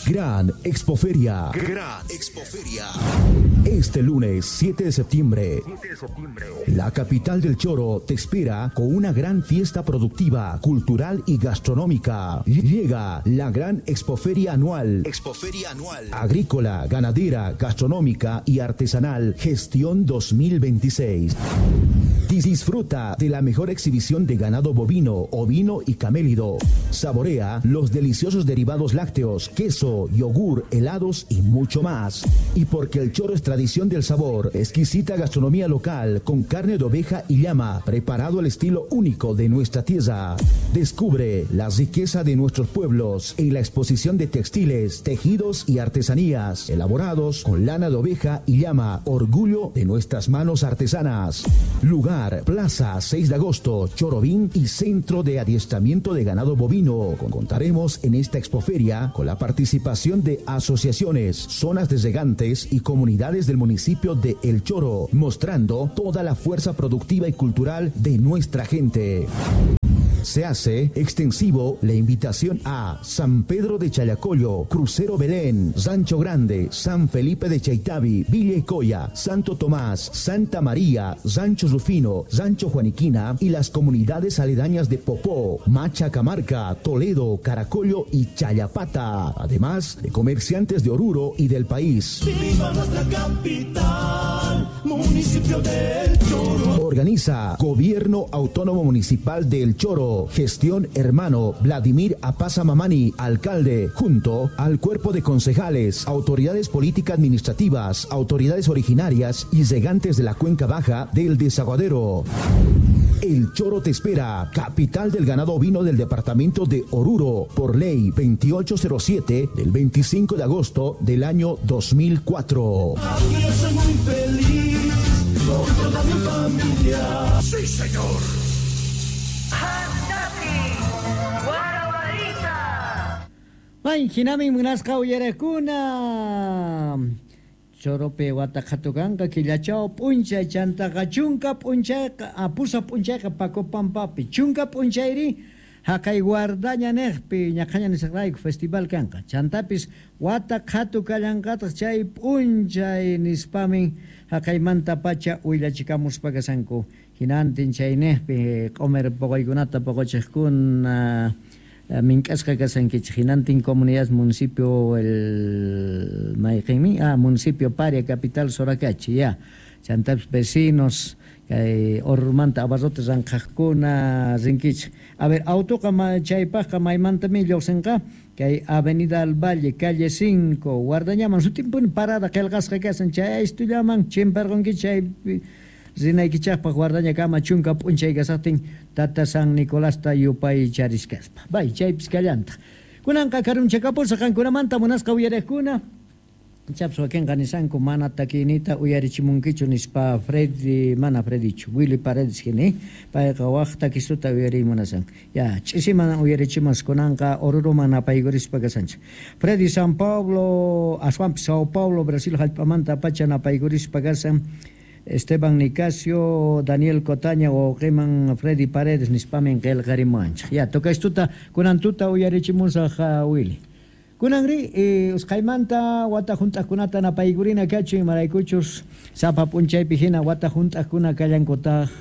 Gran Expoferia. Este lunes 7 de septiembre, la capital del Choro te espera con una gran fiesta productiva, cultural y gastronómica. Llega la Gran Expoferia Anual. Agrícola, ganadera, gastronómica y artesanal. Gestión 2026. Disfruta de la mejor exhibición de ganado bovino, ovino y camélido. Saborea los deliciosos derivados lácteos, queso, yogur, helados y mucho más. Y porque el Choro es tradición del sabor, exquisita gastronomía local con carne de oveja y llama, preparado al estilo único de nuestra tierra. Descubre la riqueza de nuestros pueblos en la exposición de textiles, tejidos y artesanías, elaborados con lana de oveja y llama, orgullo de nuestras manos artesanas. Lugar: Plaza 6 de agosto, Chorovín y Centro de Adiestramiento de Ganado Bovino. Contaremos en esta expoferia con la participación de asociaciones, zonas de regantes y comunidades del municipio de El Choro, mostrando toda la fuerza productiva y cultural de nuestra gente. Se hace extensivo la invitación a San Pedro de Challacollo, Crucero Belén, Rancho Grande, San Felipe de Chaitavi, Villa Icoya, Santo Tomás, Santa María, Rancho Rufino, Rancho Juaniquina y las comunidades aledañas de Popó, Machacamarca, Toledo, Caracollo y Chayapata, además de comerciantes de Oruro y del país. ¡Viva nuestra capital, municipio del Choro! Organiza Gobierno Autónomo Municipal del Choro. Gestión hermano Vladimir Apaza Mamani, alcalde, junto al cuerpo de concejales, autoridades políticas administrativas, autoridades originarias y regantes de la cuenca baja del Desaguadero. El Choro te espera, capital del ganado ovino del departamento de Oruro, por ley 2807 del 25 de agosto del año 2004. Aquí yo soy muy feliz con toda mi familia. ¡Sí, señor! Ay, hinami munasqa uyarakuna. Chorope watakatukanka killachao p'unchay chantaqa chunka p'unchayqa pusa p'unchayqa Pacopampapi chunka p'unchayri haqay guardaña niqpi ñaqaña nisaqrayku festival kanqa chantapis wata qhatu kallanqataq chay p'unchay nispamin haqaymanta pacha willachikamuspaqa sanku hinantin chay niqpi q'umir puquykunata puquchiqkuna mink'asqa kasankichik hinantin comunidad municipio el municipio Paria capital Soracachi ya chantapis vecinos kay Orurmanta abarrotes ranqaqkuna rinkichik a ver autoqa chaypaqqa maymantami lluqsinqa kay avenida al Valle calle 5 Guardañaman sutinpuni parada qillqasqa kasan chay estullaman chimparqunki chay rinaykichaqpa Guardaña kama chunka p'unchay kasaqtin Tata San Nicolás ta yupay charisqaspa bay chaypis kallanta kunanqa karunchakapusa qankunamanta munasqa uyariqkuna chaps wakinqa nisanku mana takinita uyarichimunkichu nispa Fredichu Willy Paredes hini payqa waq takisuta uyarimunasan ya ch'isiman uyarichimas kunanqa Oruruman apaykurispa kasanchik Freddy San Pablo aswanpi Sao Paulo Brasil hallp'amanta pacha apaykurispa kasan Esteban Nicasio, Daniel Cotaña o Geman Freddy Paredes nispamen qillqarimuanchik ya tukaystuta kunantuta uyarichimusaq Willy kunanri usqaymanta wata junt'aqkunata napaygurina kachin maraykuchus sapa p'unchaypi hina wata junt'aqkuna kallankutaq